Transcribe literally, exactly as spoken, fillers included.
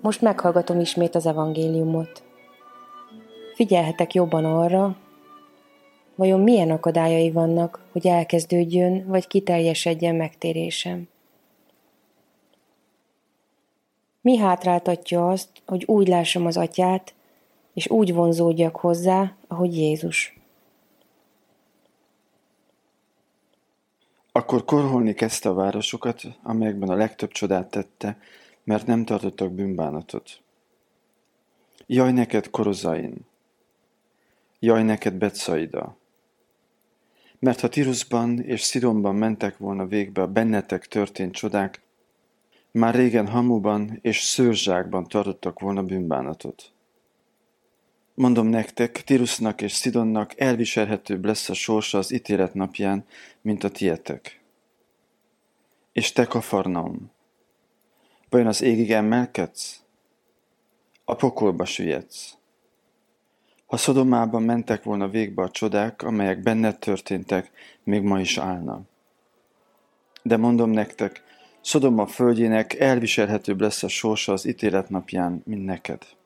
most meghallgatom ismét az evangéliumot. Figyelhetek jobban arra, vajon milyen akadályai vannak, hogy elkezdődjön vagy kiteljesedjen megtérésem. Mi hátráltatja azt, hogy úgy lássam az Atyát, és úgy vonzódjak hozzá, ahogy Jézus. Akkor korholni kezdte a városokat, amelyekben a legtöbb csodát tette, mert nem tartottak bűnbánatot. Jaj neked, Korozain! Jaj neked, Betsaida! Mert ha Tiruszban és Szidonban mentek volna végbe a bennetek történt csodák, már régen hamuban és szőrzsákban tartottak volna bűnbánatot. Mondom nektek, Tirusznak és Szidonnak elviselhetőbb lesz a sorsa az ítélet napján, mint a tietek. És te, Kafarnaum, vajon az égig emelkedsz? A pokolba süllyedsz. Ha Szodomában mentek volna végbe a csodák, amelyek benned történtek, még ma is állna. De mondom nektek, Szodoma földjének elviselhetőbb lesz a sorsa az ítélet napján, mint neked.